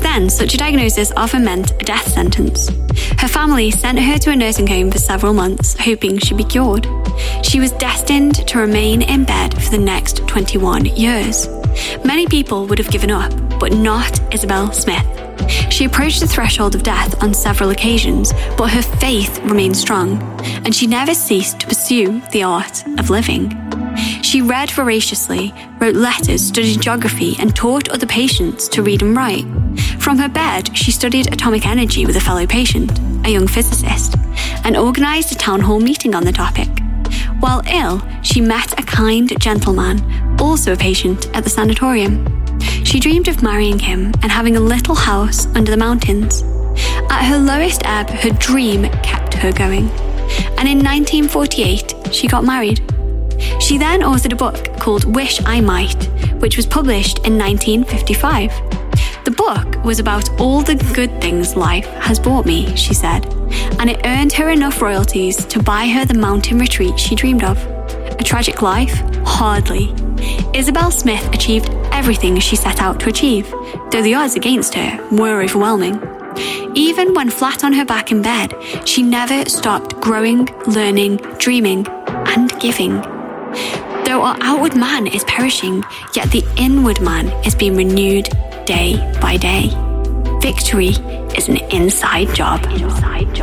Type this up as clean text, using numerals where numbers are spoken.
then, such a diagnosis often meant a death sentence. Her family sent her to a nursing home for several months, hoping she'd be cured. She was destined to remain in bed for the next 21 years. Many people would have given up, but not Isabel Smith. She approached the threshold of death on several occasions, but her faith remained strong, and she never ceased to pursue the art of living. She read voraciously, wrote letters, studied geography, and taught other patients to read and write. From her bed, she studied atomic energy with a fellow patient, a young physicist, and organised a town hall meeting on the topic. While ill, she met a kind gentleman, also a patient at the sanatorium. She dreamed of marrying him and having a little house under the mountains. At her lowest ebb, her dream kept her going. And in 1948, she got married. She then authored a book called Wish I Might, which was published in 1955. The book was about all the good things life has brought me, she said, and it earned her enough royalties to buy her the mountain retreat she dreamed of. A tragic life? Hardly. Isabel Smith achieved everything she set out to achieve, though the odds against her were overwhelming. Even when flat on her back in bed, she never stopped growing, learning, dreaming, and giving. Though our outward man is perishing, yet the inward man is being renewed day by day. Victory is an inside job.